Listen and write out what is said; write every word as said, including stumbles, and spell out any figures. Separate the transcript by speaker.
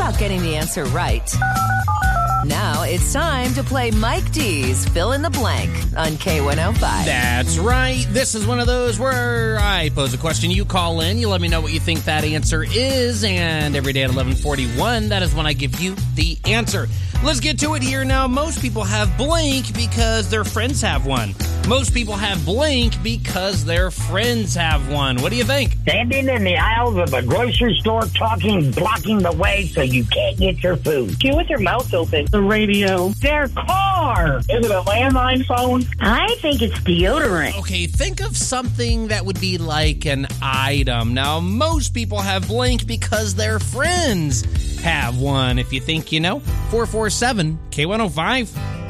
Speaker 1: about getting the answer right. Now it's time to play Mike D's Fill in the Blank on K one oh five.
Speaker 2: That's right. This is one of those where I pose a question, you call in, you let me know what you think that answer is, and every day at eleven forty-one, that is when I give you the answer. Let's get to it here now. Most people have blank because their friends have one. Most people have blank because their friends have one. What do you think?
Speaker 3: Standing in the aisles of a grocery store talking, blocking the way so you can't get your food.
Speaker 4: You with your mouth open.
Speaker 3: The radio. Their car.
Speaker 4: Is it a landline phone?
Speaker 3: I think it's deodorant.
Speaker 2: Okay, think of something that would be like an item. Now, most people have blank because their friends have one. If you think you know, four four seven K one oh five.